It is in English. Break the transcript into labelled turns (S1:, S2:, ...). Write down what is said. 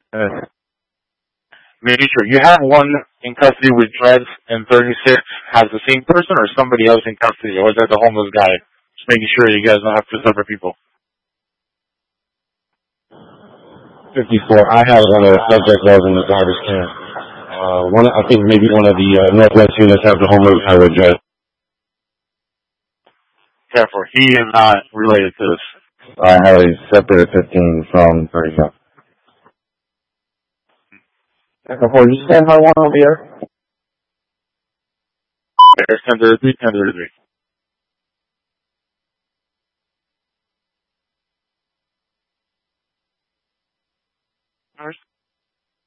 S1: Uh,
S2: Making sure you have one in custody with dreads and 36 has the same person or somebody else in custody, or is that the homeless guy? Just making sure you guys don't have two separate people.
S1: 54. I have one of the subject that was in the garbage can. I think maybe one of the Northwest units have the homeless guy with dread.
S2: Therefore, he is not related to this.
S1: I have a separate 15 from 35.
S3: Before you stand by one over here.
S2: There's 1033, 1033.